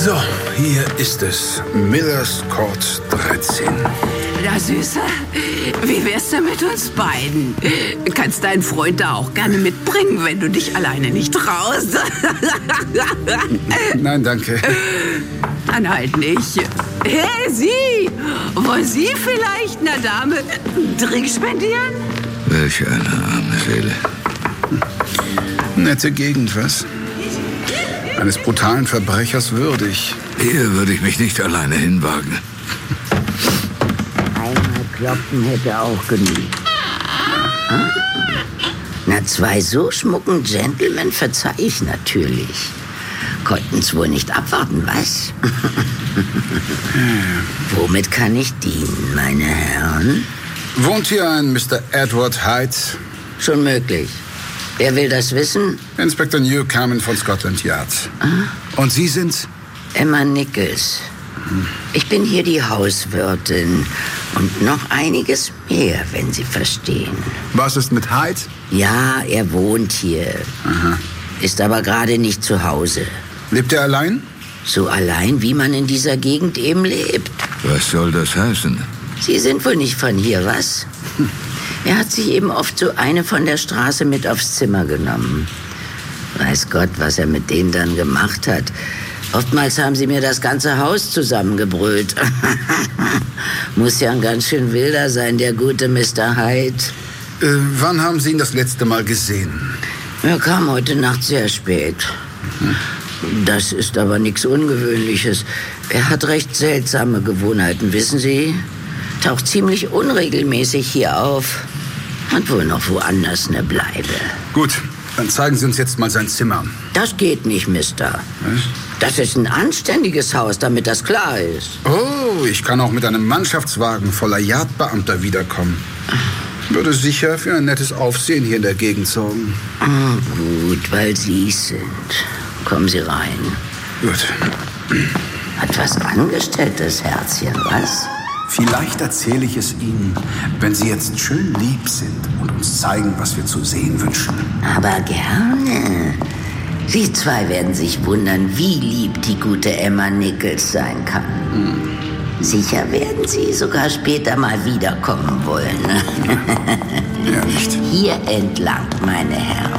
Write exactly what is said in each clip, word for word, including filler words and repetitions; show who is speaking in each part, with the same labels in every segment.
Speaker 1: So, hier ist es. Millers Court dreizehn.
Speaker 2: Na, Süßer, wie wär's denn mit uns beiden? Kannst deinen Freund da auch gerne mitbringen, wenn du dich alleine nicht traust.
Speaker 1: Nein, danke.
Speaker 2: Dann halt nicht. Hey, Sie! Wollen Sie vielleicht einer Dame einen Drink spendieren?
Speaker 3: Welch eine arme Seele.
Speaker 1: Nette Gegend, was? Eines brutalen Verbrechers würdig.
Speaker 3: Hier würde ich mich nicht alleine hinwagen.
Speaker 4: Einmal kloppen hätte auch genügt. Hm? Na, zwei so schmucken Gentlemen verzeih ich natürlich. Konnten's wohl nicht abwarten, was? Womit kann ich dienen, meine Herren?
Speaker 1: Wohnt hier ein Mister Edward Hyde?
Speaker 4: Schon möglich. Wer will das wissen?
Speaker 1: Inspektor Newcomen von Scotland Yard. Ah? Und Sie sind?
Speaker 4: Emma Nichols. Ich bin hier die Hauswirtin und noch einiges mehr, wenn Sie verstehen.
Speaker 1: Was ist mit Hyde?
Speaker 4: Ja, er wohnt hier. Aha. Ist aber gerade nicht zu Hause.
Speaker 1: Lebt er allein?
Speaker 4: So allein, wie man in dieser Gegend eben lebt.
Speaker 3: Was soll das heißen?
Speaker 4: Sie sind wohl nicht von hier, was? Hm. Er hat sich eben oft so eine von der Straße mit aufs Zimmer genommen. Weiß Gott, was er mit denen dann gemacht hat. Oftmals haben sie mir das ganze Haus zusammengebrüllt. Muss ja ein ganz schön wilder sein, der gute Mister Hyde.
Speaker 1: Äh, wann haben Sie ihn das letzte Mal gesehen?
Speaker 4: Er kam heute Nacht sehr spät. Mhm. Das ist aber nichts Ungewöhnliches. Er hat recht seltsame Gewohnheiten, wissen Sie? Taucht ziemlich unregelmäßig hier auf. Und wohl noch woanders ne Bleibe.
Speaker 1: Gut, dann zeigen Sie uns jetzt mal sein Zimmer.
Speaker 4: Das geht nicht, Mister.
Speaker 1: Was?
Speaker 4: Das ist ein anständiges Haus, damit das klar ist.
Speaker 1: Oh, ich kann auch mit einem Mannschaftswagen voller Yardbeamter wiederkommen. Würde sicher für ein nettes Aufsehen hier in der Gegend sorgen.
Speaker 4: Oh, gut, weil Sie es sind. Kommen Sie rein.
Speaker 1: Gut.
Speaker 4: Hat was angestellt, das Herzchen, was?
Speaker 1: Vielleicht erzähle ich es Ihnen, wenn Sie jetzt schön lieb sind und uns zeigen, was wir zu sehen wünschen.
Speaker 4: Aber gerne. Sie zwei werden sich wundern, wie lieb die gute Emma Nichols sein kann. Hm. Sicher werden Sie sogar später mal wiederkommen wollen.
Speaker 1: Ja, nicht.
Speaker 4: Hier entlang, meine Herren.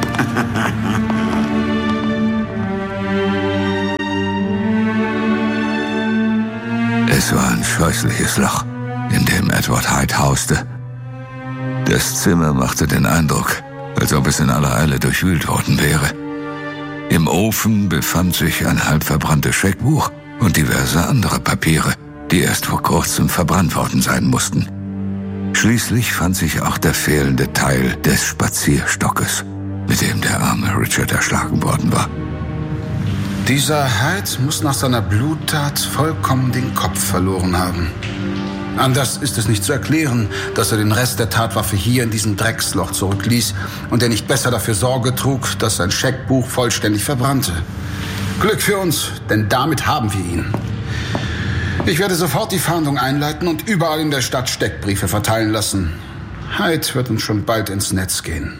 Speaker 3: Es war ein scheußliches Loch, in dem Edward Hyde hauste. Das Zimmer machte den Eindruck, als ob es in aller Eile durchwühlt worden wäre. Im Ofen befand sich ein halb verbranntes Scheckbuch und diverse andere Papiere, die erst vor kurzem verbrannt worden sein mussten. Schließlich fand sich auch der fehlende Teil des Spazierstockes, mit dem der arme Richard erschlagen worden war.
Speaker 1: Dieser Hyde muss nach seiner Bluttat vollkommen den Kopf verloren haben. Anders ist es nicht zu erklären, dass er den Rest der Tatwaffe hier in diesem Drecksloch zurückließ und er nicht besser dafür Sorge trug, dass sein Scheckbuch vollständig verbrannte. Glück für uns, denn damit haben wir ihn. Ich werde sofort die Fahndung einleiten und überall in der Stadt Steckbriefe verteilen lassen. Hyde wird uns schon bald ins Netz gehen.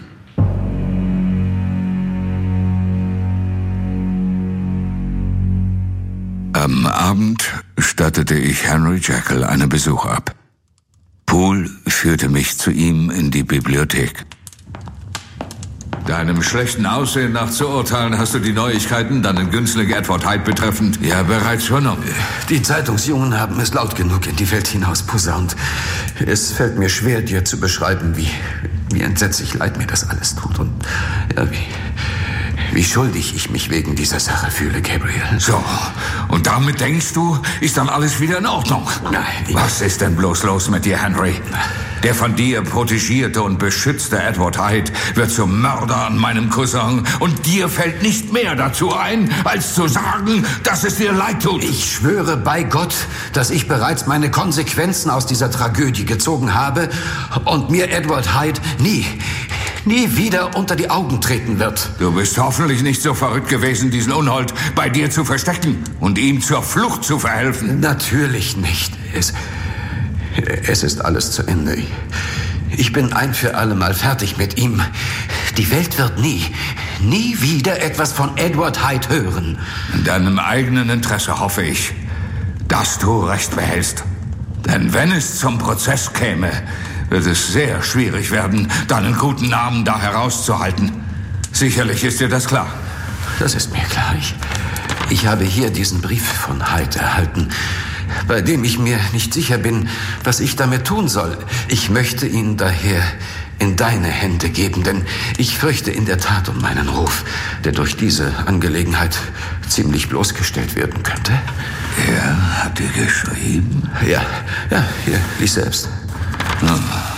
Speaker 3: Am Abend stattete ich Henry Jekyll einen Besuch ab. Poole führte mich zu ihm in die Bibliothek.
Speaker 5: Deinem schlechten Aussehen nach zu urteilen, hast du die Neuigkeiten deinen Günstling Edward Hyde betreffend ja bereits vernommen.
Speaker 6: Die Zeitungsjungen haben es laut genug in die Welt hinaus posaunt. Es fällt mir schwer, dir zu beschreiben, wie, wie entsetzlich leid mir das alles tut und ja, wie... Wie schuldig ich mich wegen dieser Sache fühle, Gabriel.
Speaker 5: So, und damit denkst du, ist dann alles wieder in Ordnung?
Speaker 6: Nein.
Speaker 5: Was ist denn bloß los mit dir, Henry? Der von dir protegierte und beschützte Edward Hyde wird zum Mörder an meinem Cousin und dir fällt nicht mehr dazu ein, als zu sagen, dass es dir leid tut.
Speaker 6: Ich schwöre bei Gott, dass ich bereits meine Konsequenzen aus dieser Tragödie gezogen habe und mir Edward Hyde nie... nie wieder unter die Augen treten wird.
Speaker 5: Du bist hoffentlich nicht so verrückt gewesen, diesen Unhold bei dir zu verstecken und ihm zur Flucht zu verhelfen.
Speaker 6: Natürlich nicht. Es, es ist alles zu Ende. Ich bin ein für alle Mal fertig mit ihm. Die Welt wird nie, nie wieder etwas von Edward Hyde hören.
Speaker 5: In deinem eigenen Interesse hoffe ich, dass du Recht behältst. Denn wenn es zum Prozess käme, wird es sehr schwierig werden, deinen guten Namen da herauszuhalten. Sicherlich ist dir das klar.
Speaker 6: Das ist mir klar. Ich, ich habe hier diesen Brief von Hyde erhalten, bei dem ich mir nicht sicher bin, was ich damit tun soll. Ich möchte ihn daher in deine Hände geben, denn ich fürchte in der Tat um meinen Ruf, der durch diese Angelegenheit ziemlich bloßgestellt werden könnte.
Speaker 3: Er hat dir geschrieben?
Speaker 6: Ja, ja, hier, lies selbst.
Speaker 3: Nun,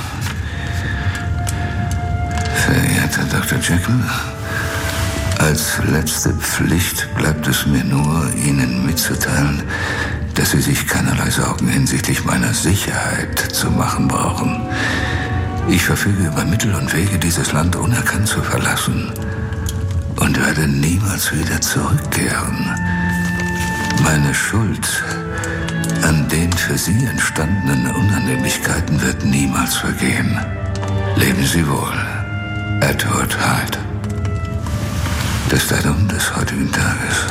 Speaker 3: verehrter Doktor Jekyll, als letzte Pflicht bleibt es mir nur, Ihnen mitzuteilen, dass Sie sich keinerlei Sorgen hinsichtlich meiner Sicherheit zu machen brauchen. Ich verfüge über Mittel und Wege, dieses Land unerkannt zu verlassen und werde niemals wieder zurückkehren. Meine Schuld an den für Sie entstandenen Unannehmlichkeiten wird niemals vergehen. Leben Sie wohl, Edward Hyde. Das Datum des heutigen Tages.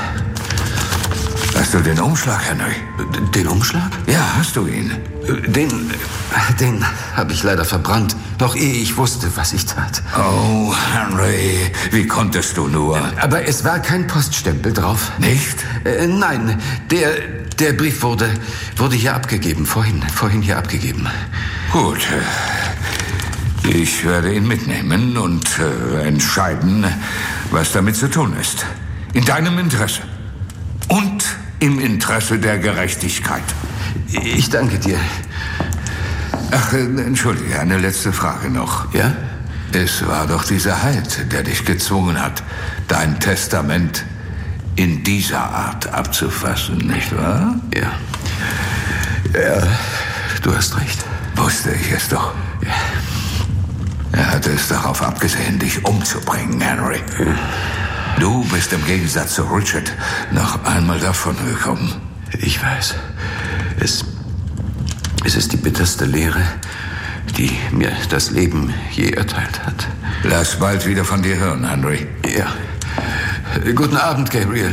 Speaker 3: Hast du den Umschlag, Henry?
Speaker 6: Den Umschlag?
Speaker 3: Ja, hast du ihn?
Speaker 6: Den, den habe ich leider verbrannt, noch ehe ich wusste, was ich tat.
Speaker 5: Oh, Henry, wie konntest du nur?
Speaker 6: Aber es war kein Poststempel drauf.
Speaker 5: Nicht?
Speaker 6: Äh, nein, der, der Brief wurde, wurde hier abgegeben, vorhin, vorhin hier abgegeben.
Speaker 5: Gut, ich werde ihn mitnehmen und äh, entscheiden, was damit zu tun ist. In deinem Interesse. Und im Interesse der Gerechtigkeit.
Speaker 6: Ich danke dir.
Speaker 5: Ach, entschuldige, eine letzte Frage noch.
Speaker 6: Ja?
Speaker 5: Es war doch dieser Hyde, der dich gezwungen hat, dein Testament in dieser Art abzufassen, nicht wahr?
Speaker 6: Ja. Ja, du hast recht.
Speaker 5: Wusste ich es doch.
Speaker 6: Ja.
Speaker 5: Er hatte es darauf abgesehen, dich umzubringen, Henry.
Speaker 6: Ja.
Speaker 5: Du bist im Gegensatz zu Richard noch einmal davongekommen.
Speaker 6: Ich weiß. Es, es ist die bitterste Lehre, die mir das Leben je erteilt hat.
Speaker 5: Lass bald wieder von dir hören, Henry.
Speaker 6: Ja. Guten Abend, Gabriel.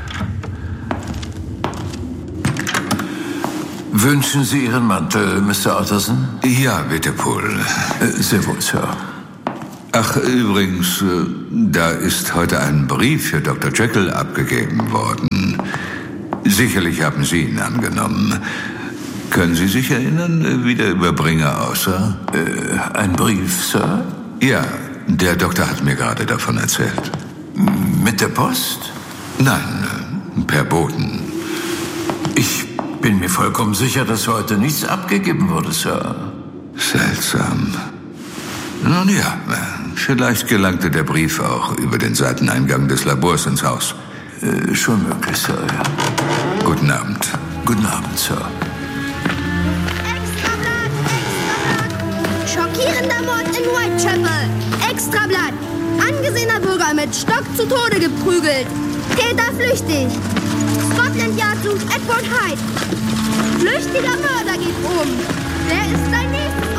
Speaker 7: Wünschen Sie Ihren Mantel, Mister Utterson?
Speaker 5: Ja, bitte, Paul.
Speaker 7: Äh, sehr wohl, Sir.
Speaker 5: Ach, übrigens, da ist heute ein Brief für Doktor Jekyll abgegeben worden. Sicherlich haben Sie ihn angenommen. Können Sie sich erinnern, wie der Überbringer aussah?
Speaker 7: Äh, ein Brief, Sir?
Speaker 5: Ja, der Doktor hat mir gerade davon erzählt.
Speaker 7: Mit der Post?
Speaker 5: Nein, per Boten.
Speaker 7: Ich bin mir vollkommen sicher, dass heute nichts abgegeben wurde, Sir.
Speaker 5: Seltsam. Nun ja, vielleicht gelangte der Brief auch über den Seiteneingang des Labors ins Haus.
Speaker 7: Äh, schon möglich, Sir, ja.
Speaker 5: Guten Abend.
Speaker 7: Guten Abend, Sir.
Speaker 8: Extrablatt! Extrablatt! Schockierender Mord in Whitechapel! Extrablatt! Angesehener Bürger mit Stock zu Tode geprügelt! Täter flüchtig! Scotland Yard sucht Edward Hyde! Flüchtiger Mörder geht um! Wer ist dein Nächster?